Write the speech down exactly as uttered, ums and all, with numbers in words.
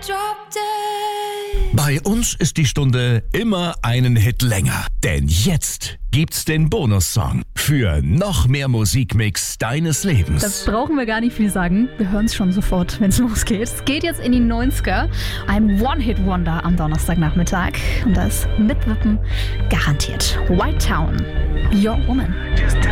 Bei uns ist die Stunde immer einen Hit länger. Denn jetzt gibt's den Bonussong für noch mehr Musikmix deines Lebens. Das brauchen wir gar nicht viel sagen. Wir hören es schon sofort, wenn es losgeht. Es geht jetzt in die neunziger. Ein One-Hit-Wonder am Donnerstagnachmittag. Und das Mitwippen garantiert. White Town, Your Woman. Just